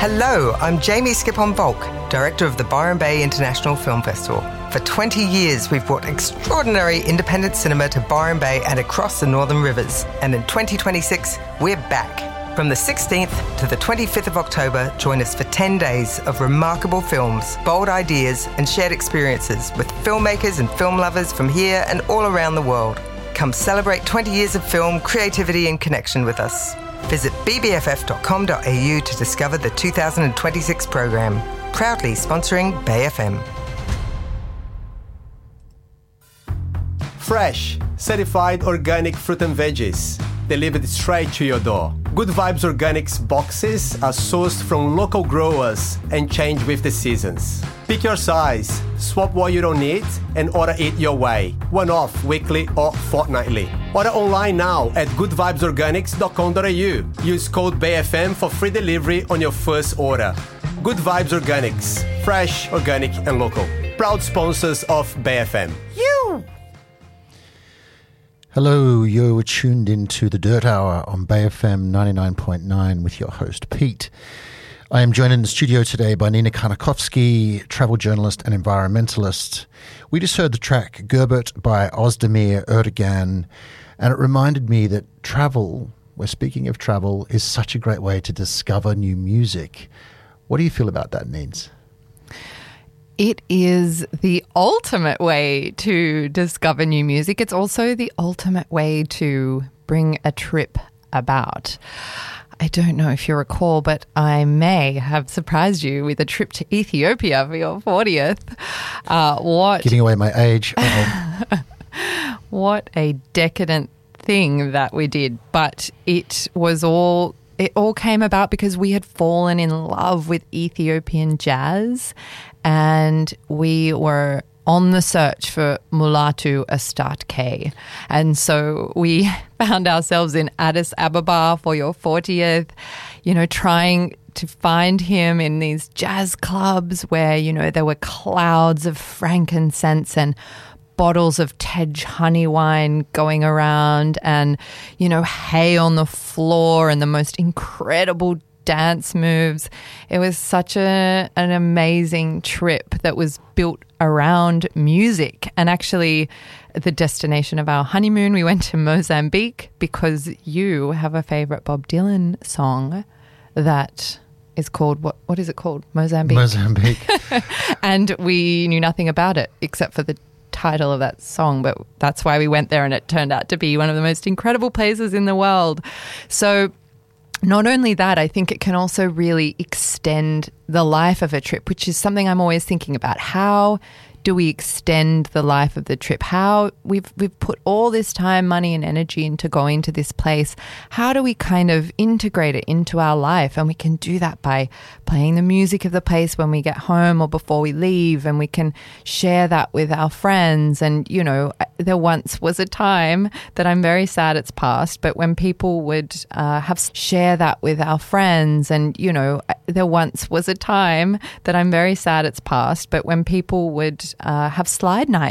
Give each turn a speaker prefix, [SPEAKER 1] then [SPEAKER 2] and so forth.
[SPEAKER 1] Hello, I'm Jamie Skipon-Volk, Director of the Byron Bay International Film Festival. For 20 years, we've brought extraordinary independent cinema to Byron Bay and across the Northern Rivers. And in 2026, we're back. From the 16th to the 25th of October, join us for 10 days of remarkable films, bold ideas, and shared experiences with filmmakers and film lovers from here and all around the world. Come celebrate 20 years of film, creativity, and connection with us. Visit bbff.com.au to discover the 2026 program. Proudly sponsoring Bay FM.
[SPEAKER 2] Fresh, certified organic fruit and veggies, delivered straight to your door. Good Vibes Organics boxes are sourced from local growers and change with the seasons. Pick your size, swap what you don't need, and order it your way. One-off, weekly or fortnightly. Order online now at goodvibesorganics.com.au. Use code BayFM for free delivery on your first order. Good Vibes Organics. Fresh, organic and local. Proud sponsors of BayFM.
[SPEAKER 3] Hello, you're tuned into the Dirt Hour on Bay FM 99.9 with your host, Pete. I am joined in the studio today by Nina Karnakovsky, travel journalist and environmentalist. We just heard the track Gerbert by Ozdemir Erdogan, and it reminded me that travel, we're speaking of travel, is such a great way to discover new music. What do you feel about that, Nins?
[SPEAKER 4] It is the ultimate way to discover new music. It's also the ultimate way to bring a trip about. I don't know if you recall, but I may have surprised you with a trip to Ethiopia for your 40th.
[SPEAKER 3] Giving away my age.
[SPEAKER 4] What a decadent thing that we did. But it all came about because we had fallen in love with Ethiopian jazz, and we were on the search for Mulatu Astatke. And so we found ourselves in Addis Ababa for your 40th, trying to find him in these jazz clubs where, there were clouds of frankincense and bottles of Tej honey wine going around and, hay on the floor and the most incredible dance moves. It was such an amazing trip that was built around music. And actually, the destination of our honeymoon, we went to Mozambique because you have a favorite Bob Dylan song that is called, what is it called? Mozambique.
[SPEAKER 3] Mozambique.
[SPEAKER 4] And we knew nothing about it except for the title of that song, but that's why we went there, and it turned out to be one of the most incredible places in the world. So not only that, I think it can also really extend the life of a trip, which is something I'm always thinking about. How do we extend the life of the trip? How we've put all this time, money and energy into going to this place. How do we kind of integrate it into our life? And we can do that by playing the music of the place when we get home or before we leave, and we can share that with our friends. And, there once was a time that I'm very sad it's past, but when people would share that with our friends, and, there once was a time that I'm very sad it's past, but when people would have slide night